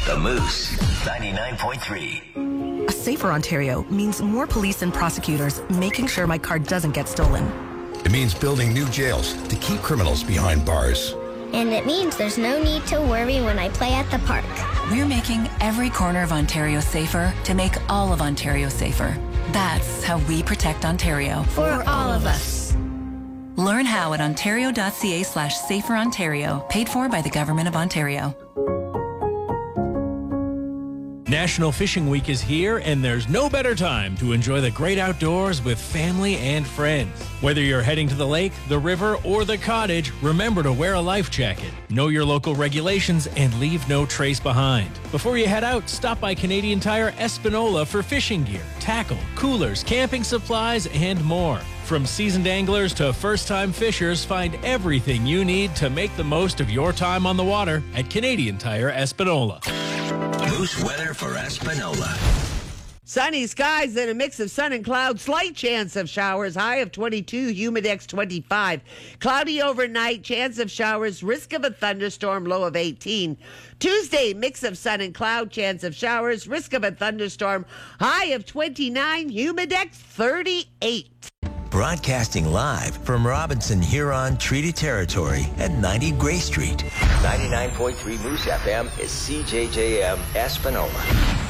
The Moose, 99.3. A safer Ontario means more police and prosecutors making sure my car doesn't get stolen. It means building new jails to keep criminals behind bars. And it means there's no need to worry when I play at the park. We're making every corner of Ontario safer to make all of Ontario safer. That's how we protect Ontario. For all of us. Learn how at ontario.ca/saferontario, paid for by the Government of Ontario. National Fishing Week is here, and there's no better time to enjoy the great outdoors with family and friends. Whether you're heading to the lake, the river, or the cottage, remember to wear a life jacket, know your local regulations, and leave no trace behind. Before you head out, stop by Canadian Tire Espanola for fishing gear, tackle, coolers, camping supplies, and more. From seasoned anglers to first-time fishers, find everything you need to make the most of your time on the water at Canadian Tire Espanola. Moose weather for Espanola. Sunny skies and a mix of sun and clouds. Slight chance of showers. High of 22. Humidex 25. Cloudy overnight. Chance of showers. Risk of a thunderstorm. Low of 18. Tuesday, mix of sun and cloud. Chance of showers. Risk of a thunderstorm. High of 29. Humidex 38. Broadcasting live from Robinson Huron Treaty Territory at 90 Gray Street. 99.3 Moose FM is CJJM Espanola.